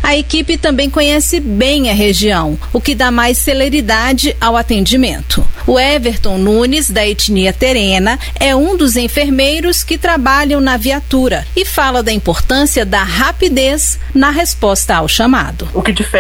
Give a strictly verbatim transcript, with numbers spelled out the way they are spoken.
A equipe também conhece bem a região, o que dá mais celeridade ao atendimento. O Everton Nunes, da etnia terena, é um dos enfermeiros que trabalham na viatura e fala da importância da rapidez na resposta ao chamado. O que difere